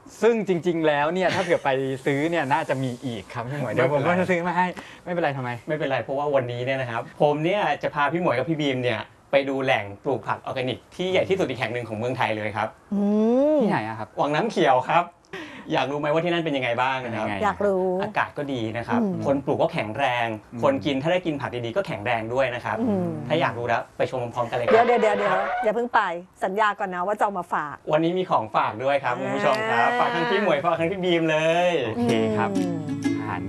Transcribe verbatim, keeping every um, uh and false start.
ซึ่งจริงๆแล้วเนี่ยถ้าเกิดไปซื้อเนี่ยน่าจะมีอีกครับพี่หมวยเดี๋ยวผมก็จะซื้อมาให้ไม่เป็นไรทำไมไม่เป็นไรเพราะว่าวันนี้เนี่ยนะครับผมเนี่ยจะพาพี่หมวยกับพี่บีมเนี่ยไปดูแหล่งปลูกผักออร์แกนิกที่ใหญ่ที่สุดอีกแห่งหนึ่งของเมืองไทยเลยครับที่ไหนอะครับวังน้ำเขียวครับอยากรู้ไหมว่าที่นั่นเป็นยังไงบ้างนะครับอยากรู้อากาศก็ดีนะครับคนปลูกก็แข็งแรงคนกินถ้าได้กินผักดีๆก็แข็งแรงด้วยนะครับถ้าอยากรู้แล้วไปชมพร้อมๆกันเลยครับเดี๋ยวเดี๋ยวเดี๋ยวเดี๋ยวอย่าเพิ่งไปสัญญาก่อนนะว่าจะเอามาฝากวันนี้มีของฝากด้วยครับคุณผู้ชมครับฝากทั้งพี่หมวยฝากทั้งพี่บีมเลยโอเคครับ